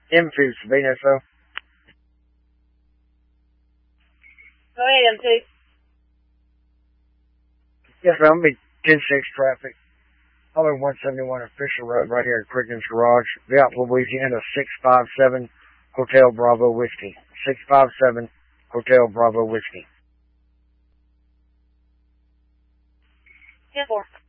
M2, Sabina, so. Go ahead, M2. Yes, ma'am. I'm be 10-6 traffic. I'm in 171 Official Road right here at Cricken's Garage. Via Louisiana 657 Hotel Bravo Whiskey. 657 Hotel Bravo Whiskey. 10-4.